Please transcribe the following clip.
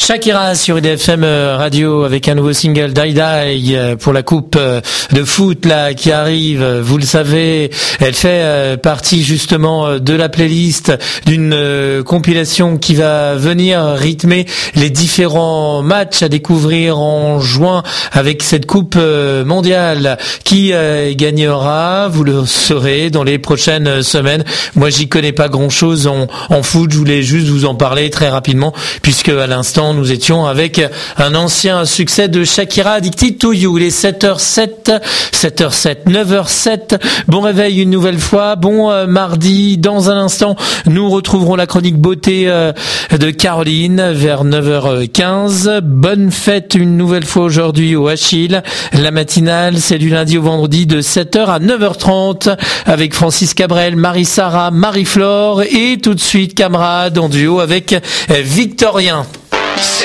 Shakira sur IDFM Radio avec un nouveau single Die Die pour la coupe de foot là qui arrive. Vous le savez, elle fait partie justement de la playlist d'une compilation qui va venir rythmer les différents matchs à découvrir en juin avec cette coupe mondiale qui gagnera. Vous le saurez dans les prochaines semaines. Moi, j'y connais pas grand-chose en foot. Je voulais juste vous en parler très rapidement puisque à l'instant nous étions avec un ancien succès de Shakira, Addicted to You. Il est 7h07, 9h07. Bon réveil une nouvelle fois. Bon mardi. Dans un instant, nous retrouverons la chronique beauté de Caroline vers 9h15. Bonne fête une nouvelle fois aujourd'hui au Achille. La matinale, c'est du lundi au vendredi de 7h à 9h30 avec Francis Cabrel, Marie-Sarah, Marie-Flore et tout de suite camarade en duo avec Victorien.